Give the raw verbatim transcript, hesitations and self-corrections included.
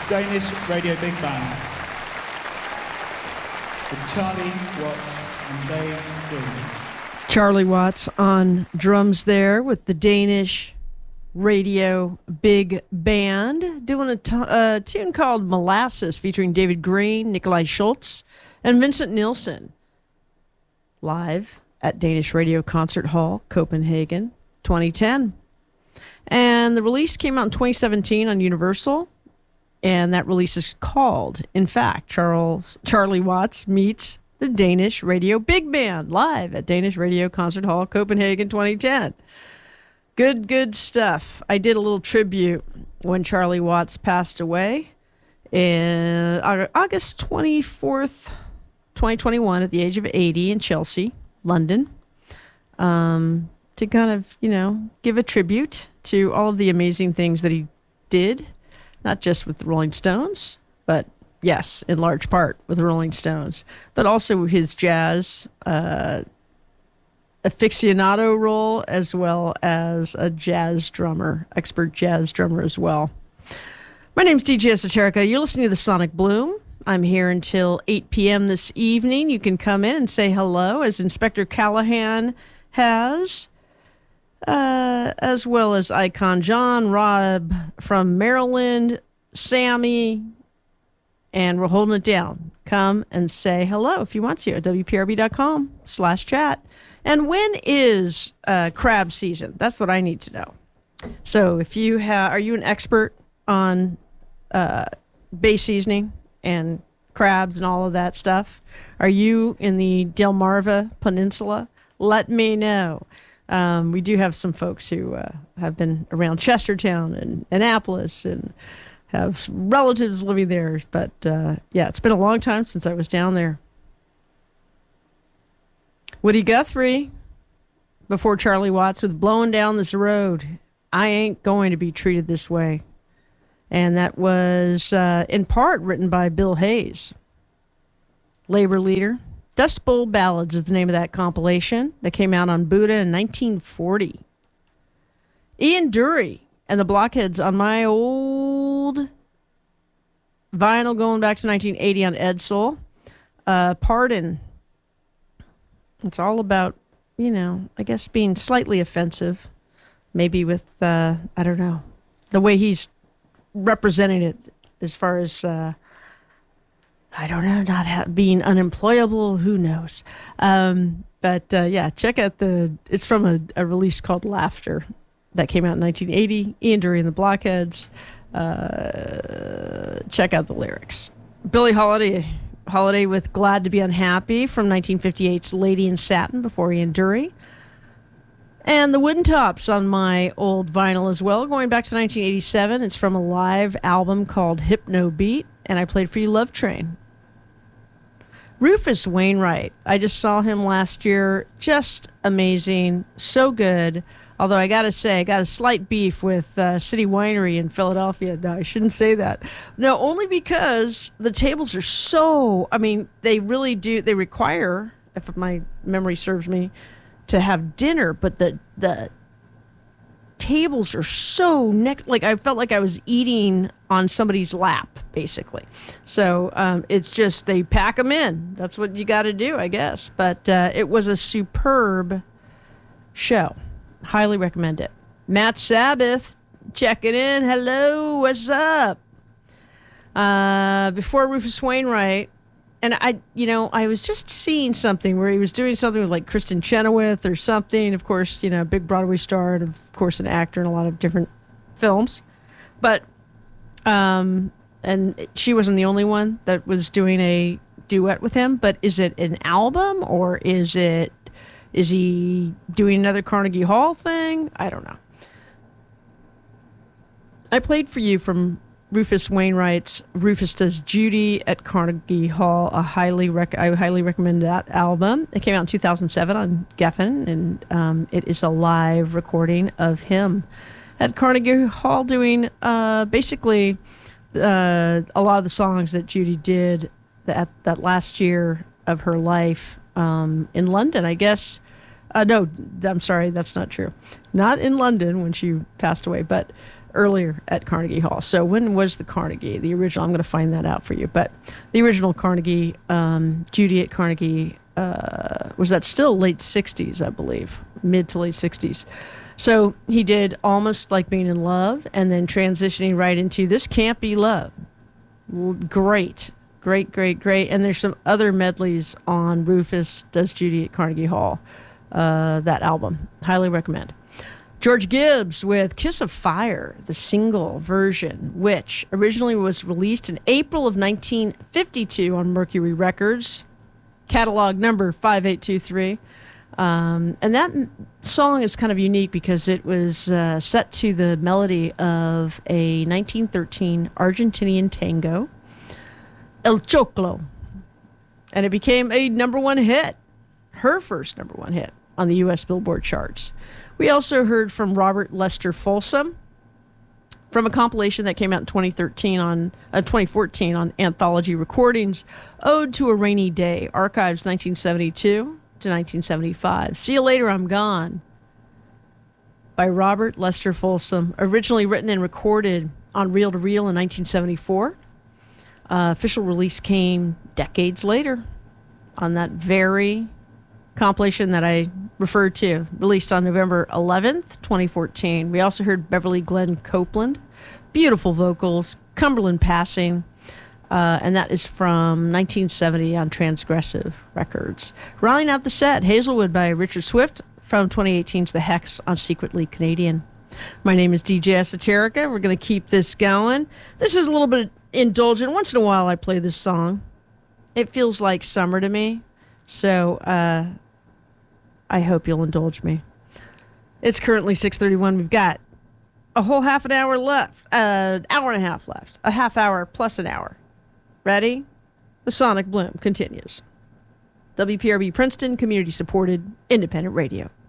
Danish Radio Big Band with Charlie Watts and Dave Green. Charlie Watts on drums there with the Danish Radio Big Band, doing a, t- a tune called Molasses featuring David Green, Nikolai Schultz, and Vincent Nielsen. Live at Danish Radio Concert Hall, Copenhagen, twenty ten. And the release came out in twenty seventeen on Universal, and that release is called, in fact, Charles Charlie Watts Meets the Danish Radio Big Band, live at Danish Radio Concert Hall, Copenhagen, twenty ten. Good, good stuff. I did a little tribute when Charlie Watts passed away in August twenty-fourth, twenty twenty-one, at the age of eighty in Chelsea, London, um, to kind of, you know, give a tribute to all of the amazing things that he did, not just with the Rolling Stones, but yes, in large part with the Rolling Stones, but also his jazz uh, aficionado role, as well as a jazz drummer, expert jazz drummer as well. My name's D J Esoterica. You're listening to The Sonic Bloom. I'm here until eight p.m. this evening. You can come in and say hello, as Inspector Callahan has, uh, as well as Icon John, Rob from Maryland, Sammy, and we're holding it down. Come and say hello if you want to at W P R B dot com slash chat. And when is uh, crab season? That's what I need to know. So if you have, are you an expert on uh, bay seasoning and crabs and all of that stuff? Are you in the Delmarva Peninsula? Let me know. Um, we do have some folks who uh, have been around Chestertown and Annapolis and have relatives living there. But uh, yeah, it's been a long time since I was down there. Woody Guthrie, before Charlie Watts, with Blowing Down This Road. I ain't going to be treated this way. And that was, uh, in part, written by Bill Hayes, labor leader. Dust Bowl Ballads is the name of that compilation that came out on Buddha in nineteen forty. Ian Dury and the Blockheads on my old vinyl going back to nineteen eighty on Edsel. Uh, Pardon. It's all about, you know, I guess being slightly offensive, maybe with, uh, I don't know, the way he's representing it as far as, uh, I don't know, not ha- being unemployable, who knows. Um, but, uh, yeah, check out the, it's from a, a release called Laughter that came out in nineteen eighty, Ian Dury and the Blockheads. Uh, check out the lyrics. Billie Holiday. Holiday with Glad to Be Unhappy from nineteen fifty-eight's Lady in Satin before Ian Dury. And the Wooden Tops on my old vinyl as well, going back to nineteen eighty-seven. It's from a live album called Hypno Beat, and I played for you Love Train. Rufus Wainwright. I just saw him last year. Just amazing. So good. Although I got to say, I got a slight beef with uh, City Winery in Philadelphia. No, I shouldn't say that. No, only because the tables are so, I mean, they really do, they require, if my memory serves me, to have dinner, but the the tables are so, next, like I felt like I was eating on somebody's lap, basically. So um, it's just, they pack them in. That's what you got to do, I guess. But uh, it was a superb show. Highly recommend it. Matt Sabbath, checking in. Hello, what's up? Uh, before Rufus Wainwright, and I, you know, I was just seeing something where he was doing something with like Kristen Chenoweth or something. Of course, you know, big Broadway star, and of course, an actor in a lot of different films. But, um, and she wasn't the only one that was doing a duet with him. But is it an album or is it? Is he doing another Carnegie Hall thing? I don't know. I played for you from Rufus Wainwright's Rufus Does Judy at Carnegie Hall. A highly rec- I highly recommend that album. It came out in two thousand seven on Geffen, and um, it is a live recording of him at Carnegie Hall doing uh, basically uh, a lot of the songs that Judy did that, that last year of her life um, in London, I guess. Uh, no, I'm sorry, that's not true. Not in London when she passed away, but earlier at Carnegie Hall. So when was the Carnegie, the original? I'm going to find that out for you. But the original Carnegie, um, Judy at Carnegie, uh, was that still late sixties, I believe, mid to late sixties. So he did Almost Like Being in Love, and then transitioning right into This Can't Be Love. Great, great, great, great. And there's some other medleys on Rufus Does Judy at Carnegie Hall, uh, that album. Highly recommend. George Gibbs with Kiss of Fire, the single version, which originally was released in April of nineteen fifty-two on Mercury Records, catalog number five eight two three. Um, and that song is kind of unique because it was uh, set to the melody of a nineteen thirteen Argentinian tango, El Choclo. And it became a number one hit, her first number one hit on the U S Billboard charts. We also heard from Robert Lester Folsom from a compilation that came out in twenty thirteen on uh, twenty fourteen on Anthology Recordings, Ode to a Rainy Day, Archives nineteen seventy-two to nineteen seventy-five. See You Later, I'm Gone by Robert Lester Folsom, originally written and recorded on Reel to Reel in nineteen seventy-four. Uh, official release came decades later on that very compilation that I referred to, released on November eleventh, twenty fourteen. We also heard Beverly Glenn Copeland, beautiful vocals, Cumberland Passing, uh, and that is from nineteen seventy on Transgressive Records. Rounding out the set, Hazelwood by Richard Swift from twenty eighteen's The Hex on Secretly Canadian. My name is D J Esoterica. We're going to keep this going. This is a little bit indulgent. Once in a while I play this song. It feels like summer to me, so uh, I hope you'll indulge me. It's currently six thirty-one. We've got a whole half an hour left, uh, an hour and a half left, a half hour plus an hour. Ready? The Sonic Bloom continues. W P R B Princeton, community-supported, independent radio.